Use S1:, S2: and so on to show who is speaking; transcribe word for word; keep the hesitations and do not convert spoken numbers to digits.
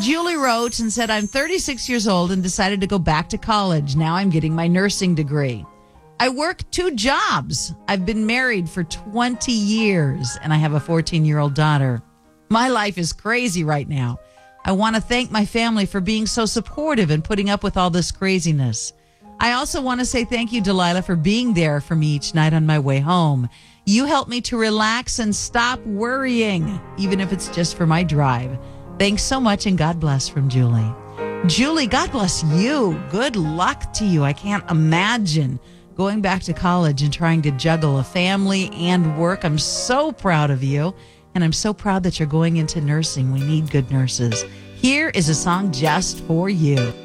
S1: Julie wrote and said, I'm thirty-six years old and decided to go back to college. Now I'm getting my nursing degree. I work two jobs. I've been married for twenty years and I have a fourteen-year-old daughter. My life is crazy right now. I want to thank my family for being so supportive and putting up with all this craziness. I also want to say thank you, Delilah, for being there for me each night on my way home. You help me to relax and stop worrying, even if it's just for my drive. Thanks so much, and God bless from Julie. Julie, God bless you. Good luck to you. I can't imagine going back to college and trying to juggle a family and work. I'm so proud of you, and I'm so proud that you're going into nursing. We need good nurses. Here is a song just for you.